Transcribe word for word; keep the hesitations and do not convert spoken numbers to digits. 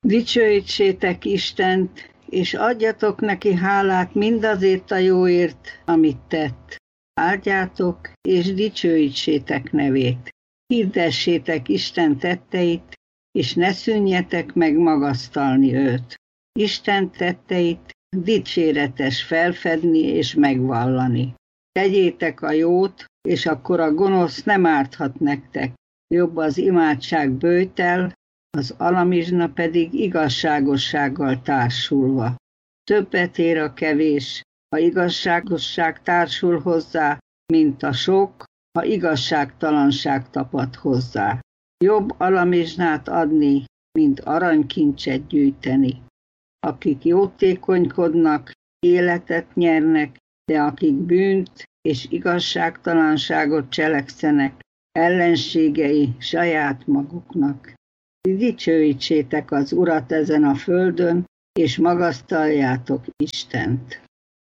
Dicsőítsétek Istent, és adjatok neki hálát mindazért a jóért, amit tett. Áldjátok, és dicsőítsétek nevét. Hirdessétek Isten tetteit, és ne szűnjetek meg magasztalni őt. Isten tetteit dicséretes felfedni és megvallani. Tegyétek a jót, és akkor a gonosz nem árthat nektek. Jobb az imádság böjtel, az alamizsna pedig igazságossággal társulva. Többet ér a kevés, ha igazságosság társul hozzá, mint a sok, ha igazságtalanság tapad hozzá. Jobb alamizsnát adni, mint aranykincset gyűjteni. Akik jótékonykodnak, életet nyernek, de akik bűnt és igazságtalanságot cselekszenek, ellenségei saját maguknak. Dicsőítsétek az Urat ezen a földön, és magasztaljátok Istent.